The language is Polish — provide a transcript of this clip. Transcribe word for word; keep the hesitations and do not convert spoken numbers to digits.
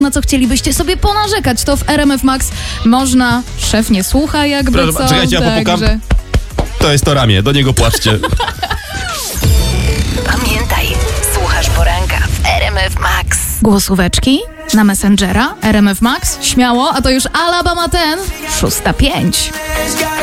na co chcielibyście sobie ponarzekać, to w R M F Max można. Szef nie słucha jakby Proszę, co. czekajcie, ja popukam. Także... To jest to ramię, do niego płaczcie. Pamiętaj, słuchasz poranka w R M F Max. Głosóweczki na Messengera, R M F Max, śmiało, a to już Alabama ten, szósta pięć.